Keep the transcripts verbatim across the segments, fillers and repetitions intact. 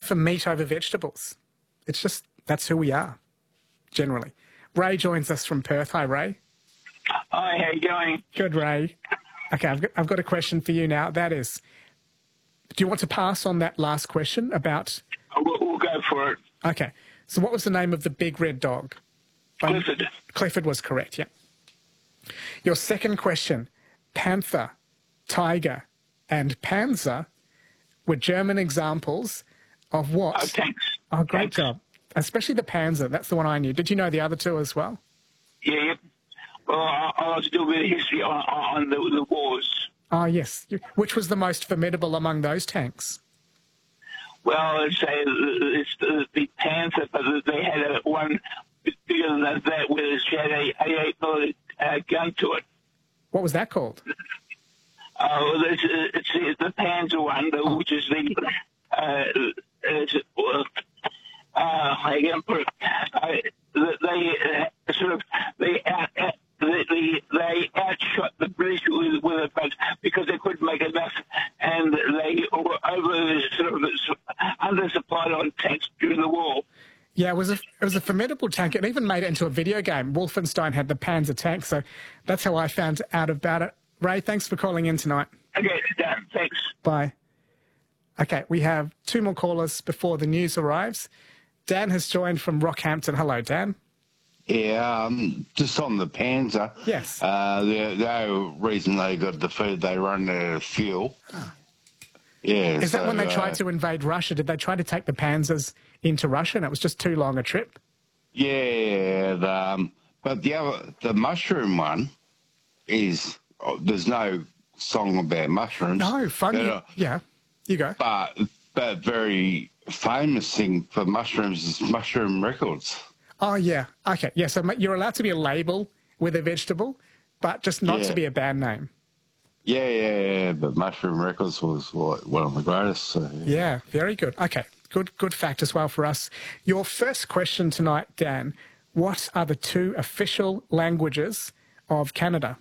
for meat over vegetables. It's just, that's who we are, generally. Ray joins us from Perth. Hi, Ray. Hi, how you going? Good, Ray. Okay, I've got, I've got a question for you now. That is, do you want to pass on that last question about... We'll, we'll go for it. Okay, so what was the name of the big red dog? Clifford. Um, Clifford was correct, yeah. Your second question, panther, tiger and panzer were German examples of what? Oh, thanks. Oh, great Thanks. job. Especially the panzer, that's the one I knew. Did you know the other two as well? Yeah, yeah. Well, I, I like to do a bit of history on, on the, the wars. Oh, yes. Which was the most formidable among those tanks? Well, I'd say it's the, the Panther, but they had a one bigger than that, where it had a eighty-eight millimeter uh, gun to it. What was that called? Oh, uh, it's, it's, it's the Panzer one, the, Oh. which is the uh, it's, uh, uh, I can put it, uh, they uh, sort of they out, out, they, they outshot the British with, with it, but because they couldn't make enough, and they were over sort of undersupplied on tanks during the war. Yeah, it was a it was a formidable tank. It even made it into a video game. Wolfenstein had the Panzer tank, so that's how I found out about it. Ray, thanks for calling in tonight. Okay, done. Thanks. Bye. Okay, we have two more callers before the news arrives. Dan has joined from Rockhampton. Hello, Dan. Yeah, um, just on the Panzer. Yes. Uh, the, the reason they got defeated, they run out of fuel. Oh. Yeah. Is so, that when they tried uh, to invade Russia? Did they try to take the Panzers into Russia and it was just too long a trip? Yeah, the, um, but the other, the mushroom one is, oh, there's no song about mushrooms. No, funny. But, uh, yeah, you go. But the very famous thing for mushrooms is Mushroom Records. Oh, yeah. Okay, yeah, so you're allowed to be a label with a vegetable, but just not Yeah. to be a band name. Yeah, yeah, yeah, but Mushroom Records was what, one of the greatest. So, yeah. Yeah, very good. Okay, good good fact as well for us. Your first question tonight, Dan, what are the two official languages of Canada?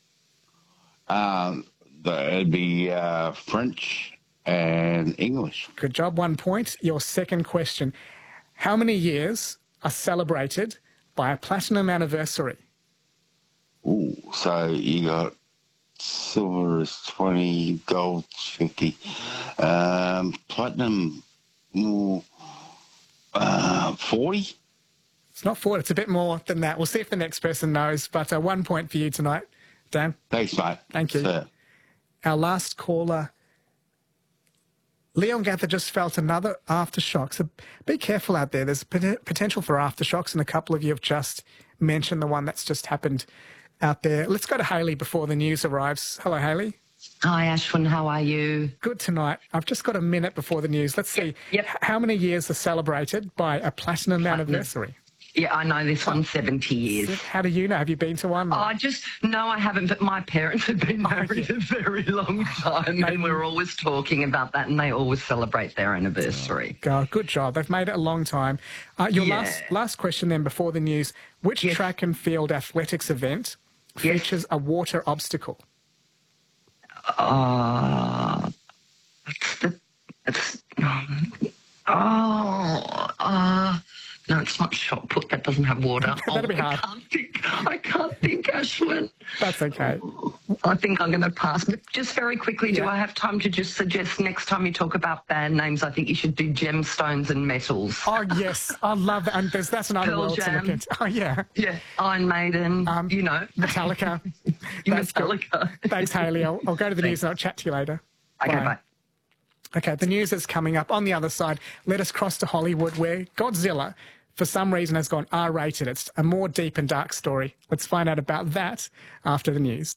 Um, the, it'd be uh, French and English. Good job, one point. Your second question, how many years are celebrated by a platinum anniversary? Ooh, so you got silver is twenty, gold fifty, um, platinum ooh, uh, forty. It's not forty, it's a bit more than that. We'll see if the next person knows, but uh, one point for you tonight, Dan. Thanks, mate. Thank you. So, Our last caller, Leongatha just felt another aftershock. So be careful out there. There's pot- potential for aftershocks, and a couple of you have just mentioned the one that's just happened out there. Let's go to Hayley before the news arrives. Hello, Hayley. Hi, Ashwin. How are you? Good tonight. I've just got a minute before the news. Let's see. Yep. H- How many years are celebrated by a platinum, Platinum. anniversary? Yeah, I know this one's seventy years. How do you know? Have you been to one? Oh, I just, no, I haven't, but my parents have been married a very long time, and we're always talking about that, and they always celebrate their anniversary. God, good job. They've made it a long time. Uh, your Yeah. last last question then before the news. Which Yes. track and field athletics event Yes. features a water obstacle? Uh, it's the, it's, um, oh, uh, no, it's not shot put. That doesn't have water. That'd oh, be hard. I can't think, I can't think, Ashwin. That's okay. I think I'm going to pass. But just very quickly, do Yeah. I have time to just suggest next time you talk about band names, I think you should do gemstones and metals. Oh, yes. I love that. And there's, that's another Pearl world to Jam. look into. Oh, yeah. Yeah, Iron Maiden, Um, you know. Metallica. That's good. Metallica. Thanks, Hayley. I'll, I'll go to the news and I'll chat to you later. Okay, bye. Okay, the news is coming up. On the other side, let us cross to Hollywood, where Godzilla, for some reason, has gone R rated. It's a more deep and dark story. Let's find out about that after the news.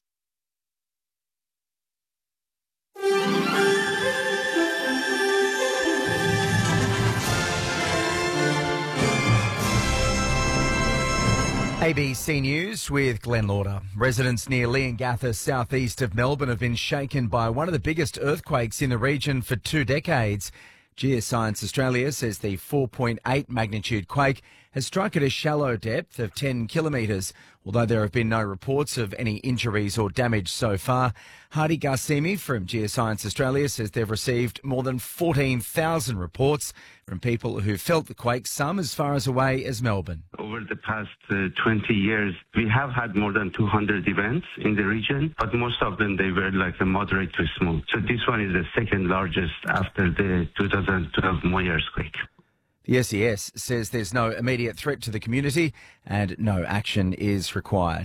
A B C News with Glenn Lauder. Residents near Leongatha, southeast of Melbourne, have been shaken by one of the biggest earthquakes in the region for two decades. Geoscience Australia says the four point eight magnitude quake has struck at a shallow depth of ten kilometres. Although there have been no reports of any injuries or damage so far, Hadi Ghassemi from Geoscience Australia says they've received more than fourteen thousand reports from people who felt the quake, some as far as away as Melbourne. Over the past uh, twenty years, we have had more than two hundred events in the region, but most of them, they were like a moderate to small. So this one is the second largest after the two thousand twelve Moy earthquake. The S E S says there's no immediate threat to the community and no action is required.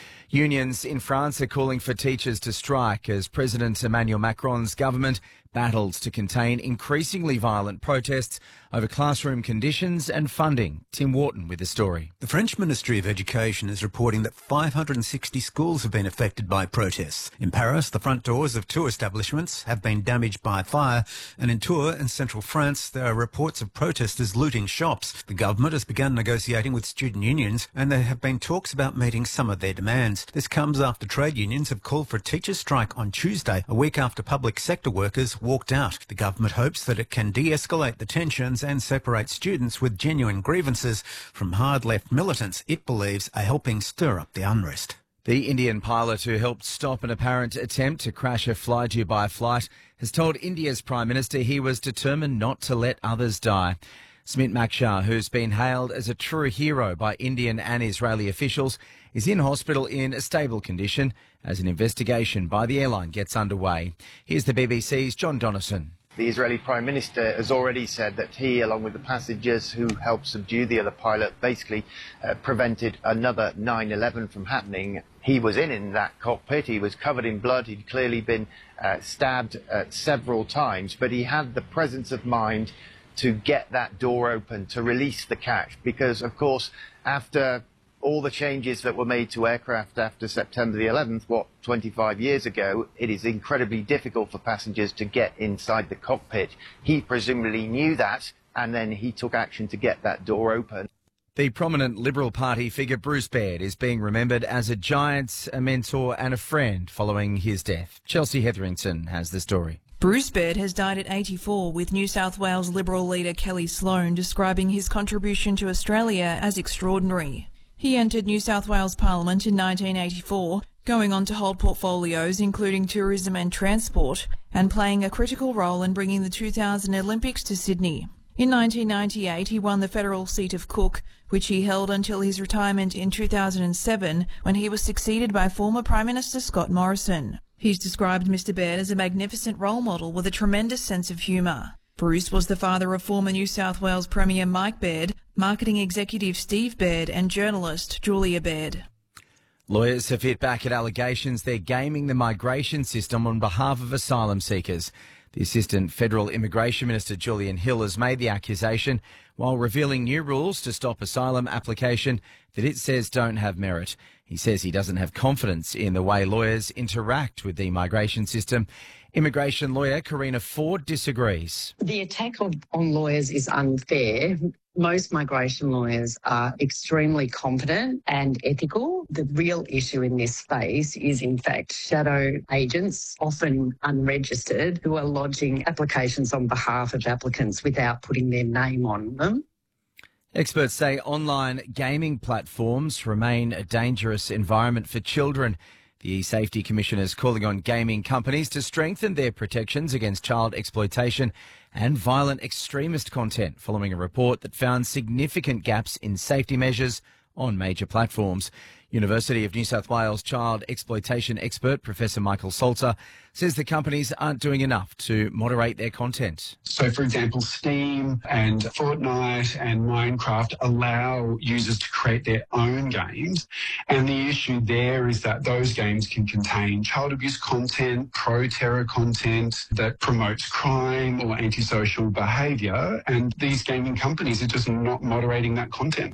Unions in France are calling for teachers to strike as President Emmanuel Macron's government battles to contain increasingly violent protests over classroom conditions and funding. Tim Wharton with the story. The French Ministry of Education is reporting that five hundred sixty schools have been affected by protests. In Paris, the front doors of two establishments have been damaged by fire, and in Tours, in central France, there are reports of protesters looting shops. The government has begun negotiating with student unions, and there have been talks about meeting some of their demands. This comes after trade unions have called for a teachers' strike on Tuesday, a week after public sector workers walked out. The government hopes that it can de-escalate the tensions and separate students with genuine grievances from hard-left militants it believes are helping stir up the unrest. The Indian pilot who helped stop an apparent attempt to crash a fly-Dubai flight has told India's Prime Minister he was determined not to let others die. Smit Makshar, who's been hailed as a true hero by Indian and Israeli officials, is in hospital in a stable condition as an investigation by the airline gets underway. Here's the B B C's John Donnison. The Israeli Prime Minister has already said that he, along with the passengers who helped subdue the other pilot, basically uh, prevented another nine eleven from happening. He was in, in that cockpit. He was covered in blood. He'd clearly been uh, stabbed uh, several times, but he had the presence of mind to get that door open, to release the catch, because, of course, after all the changes that were made to aircraft after September the eleventh, what, twenty-five years ago, it is incredibly difficult for passengers to get inside the cockpit. He presumably knew that, and then he took action to get that door open. The prominent Liberal Party figure Bruce Baird is being remembered as a giant, a mentor and a friend following his death. Chelsea Hetherington has the story. Bruce Baird has died at eighty-four, with New South Wales Liberal leader Kelly Sloan describing his contribution to Australia as extraordinary. He entered New South Wales Parliament in nineteen eighty-four, going on to hold portfolios including tourism and transport, and playing a critical role in bringing the two thousand Olympics to Sydney. In nineteen ninety-eight, he won the federal seat of Cook, which he held until his retirement in two thousand seven, when he was succeeded by former Prime Minister Scott Morrison. He's described Mr Baird as a magnificent role model with a tremendous sense of humour. Bruce was the father of former New South Wales Premier Mike Baird, marketing executive Steve Baird and journalist Julia Baird. Lawyers have hit back at allegations they're gaming the migration system on behalf of asylum seekers. The Assistant Federal Immigration Minister Julian Hill has made the accusation while revealing new rules to stop asylum application that it says don't have merit. He says he doesn't have confidence in the way lawyers interact with the migration system. Immigration lawyer Karina Ford disagrees. The attack on, on lawyers is unfair. Most migration lawyers are extremely competent and ethical. The real issue in this space is, in fact, shadow agents, often unregistered, who are lodging applications on behalf of applicants without putting their name on them. Experts say online gaming platforms remain a dangerous environment for children. The Safety Commission is calling on gaming companies to strengthen their protections against child exploitation and violent extremist content following a report that found significant gaps in safety measures on major platforms. University of New South Wales child exploitation expert Professor Michael Salter says the companies aren't doing enough to moderate their content. So, for example, Steam and Fortnite and Minecraft allow users to create their own games. And the issue there is that those games can contain child abuse content, pro-terror content that promotes crime or antisocial behaviour. And these gaming companies are just not moderating that content.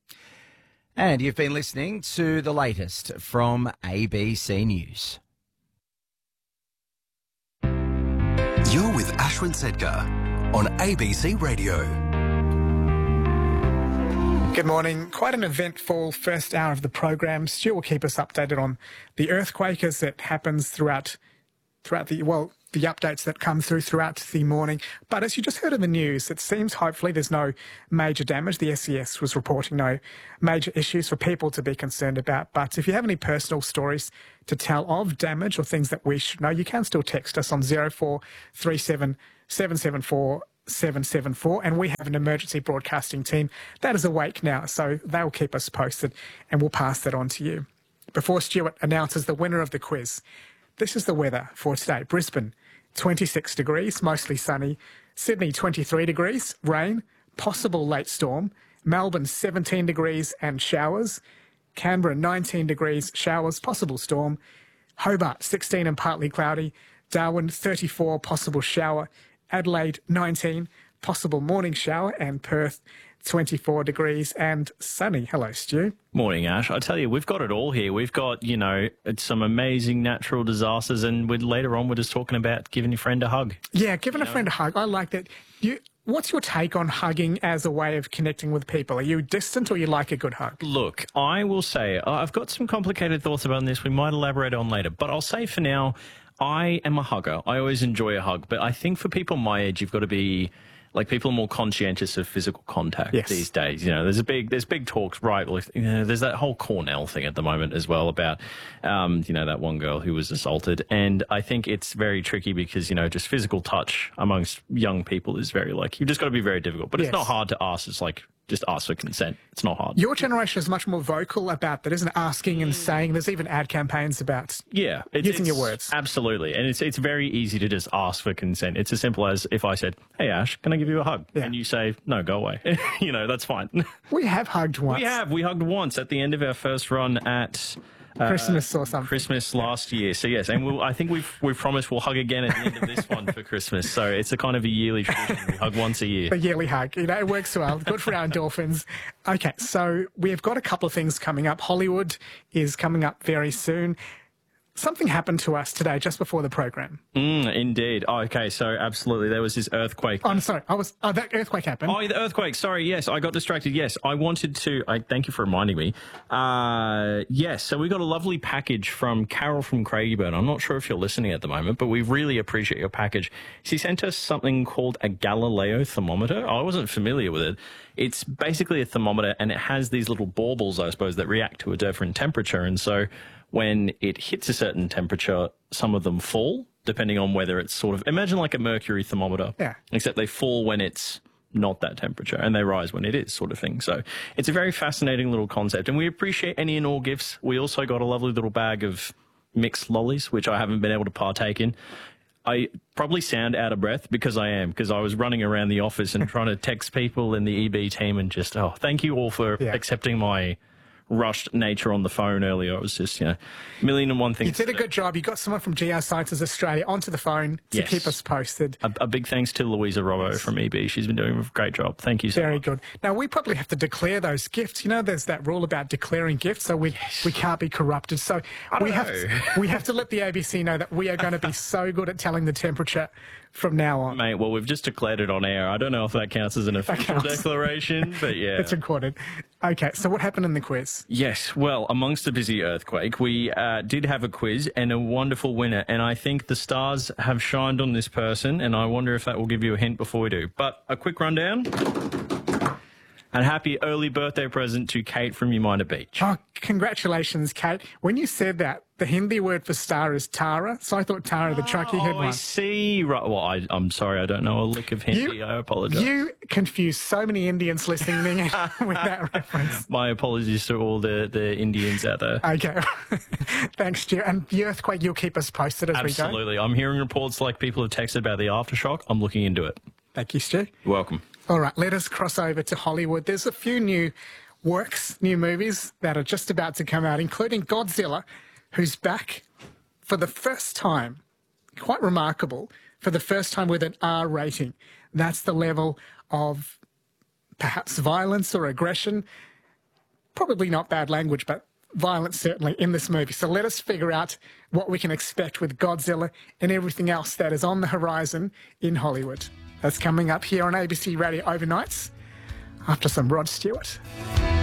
And you've been listening to the latest from A B C News. You're with Ashwin Sedkar on A B C Radio. Good morning. Quite an eventful first hour of the program. Stuart will keep us updated on the earthquake as it happens throughout, throughout the, well, the updates that come through throughout the morning. But as you just heard in the news, it seems hopefully there's no major damage. The S E S was reporting no major issues for people to be concerned about. But if you have any personal stories to tell of damage or things that we should know, you can still text us on zero four three seven seven seven four seven seven four, and we have an emergency broadcasting team that is awake now, so they'll keep us posted and we'll pass that on to you. Before Stuart announces the winner of the quiz, this is the weather for today. Brisbane, twenty-six degrees, mostly sunny. Sydney, twenty-three degrees, rain, possible late storm. Melbourne, seventeen degrees and showers. Canberra, nineteen degrees, showers, possible storm. Hobart, sixteen and partly cloudy. Darwin, thirty-four, possible shower. Adelaide, nineteen, possible morning shower. And Perth, twenty-four degrees and sunny. Hello, Stu. Morning, Ash. I tell you, we've got it all here. We've got, you know, some amazing natural disasters, and we're, later on we're just talking about giving your friend a hug. Yeah, giving you a know? friend a hug. I like that. You, what's your take on hugging as a way of connecting with people? Are you distant or you like a good hug? Look, I will say, uh, I've got some complicated thoughts about this we might elaborate on later, but I'll say for now, I am a hugger. I always enjoy a hug, but I think for people my age, you've got to be... Like, people are more conscientious of physical contact yes. these days. You know, there's a big, there's big talks, right? Like, you know, there's that whole Cornell thing at the moment as well about, um, you know, that one girl who was assaulted. And I think it's very tricky because, you know, just physical touch amongst young people is very, like, you've just got to be very difficult. But yes. it's not hard to ask. It's like, just ask for consent. It's not hard. Your generation is much more vocal about that, isn't it? Asking and saying. There's even ad campaigns about yeah, it's, using it's, your words. Absolutely. And it's it's very easy to just ask for consent. It's as simple as if I said, hey, Ash, can I give you a hug? Yeah. And you say, no, go away. You know, that's fine. We have hugged once. We have. We hugged once at the end of our first run at... Uh, Christmas or something. Christmas last year. So yes, and we'll, I think we've we've promised we'll hug again at the end of this one for Christmas. So it's a kind of a yearly tradition. We hug once a year. A yearly hug. You know, it works well. Good for our endorphins. Okay, so we've got a couple of things coming up. Hollywood is coming up very soon. Something happened to us today just before the program. Mm, indeed. Oh, okay, so absolutely. There was this earthquake. Oh, I'm sorry. I was. Oh, that earthquake happened. Oh, the earthquake. Sorry. Yes, I got distracted. Yes, I wanted to. I thank you for reminding me. Uh, yes, so we got a lovely package from Carol from Craigieburn. I'm not sure if you're listening at the moment, but we really appreciate your package. She sent us something called a Galileo thermometer. I wasn't familiar with it. It's basically a thermometer, and it has these little baubles, I suppose, that react to a different temperature, and so when it hits a certain temperature, some of them fall, depending on whether it's sort of... Imagine like a mercury thermometer. Yeah. Except they fall when it's not that temperature, and they rise when it is, sort of thing. So it's a very fascinating little concept, and we appreciate any and all gifts. We also got a lovely little bag of mixed lollies, which I haven't been able to partake in. I probably sound out of breath because I am, because I was running around the office and trying to text people in the E B team and just, oh, thank you all for yeah. accepting my... rushed nature on the phone earlier. It was just, you know, a million and one things. You did a good job. You got someone from Geosciences Australia onto the phone to yes. keep us posted. A, a big thanks to Louisa Robbo from E B. She's been doing a great job. Thank you so Very much. good. Now, we probably have to declare those gifts. You know, there's that rule about declaring gifts, so we yes. we can't be corrupted. So we have, to, we have to let the A B C know that we are going to be so good at telling the temperature from now on. Mate, well, we've just declared it on air. I don't know if that counts as an official declaration, but yeah. It's recorded. Okay, so what happened in the quiz? Yes, well, amongst the busy earthquake, we uh, did have a quiz and a wonderful winner, and I think the stars have shined on this person, and I wonder if that will give you a hint before we do. But a quick rundown. And happy early birthday present to Kate from Umina Beach. Oh, congratulations, Kate. When you said that, the Hindi word for star is Tara, so I thought Tara, the truckie, had Oh, one. I see. Right. Well, I, I'm sorry, I don't know a lick of Hindi. You- I apologise. You confused so many Indians listening with that reference. My apologies to all the, the Indians out there. Okay. Thanks, Stu. And the earthquake, you'll keep us posted as we go. Absolutely. I'm hearing reports like people have texted about the aftershock. I'm looking into it. Thank you, Stu. You're welcome. All right, let us cross over to Hollywood. There's a few new works, new movies that are just about to come out, including Godzilla, who's back for the first time, quite remarkable, for the first time with an R rating. That's the level of perhaps violence or aggression. Probably not bad language, but violence certainly in this movie. So let us figure out what we can expect with Godzilla and everything else that is on the horizon in Hollywood. That's coming up here on A B C Radio Overnights after some Rod Stewart.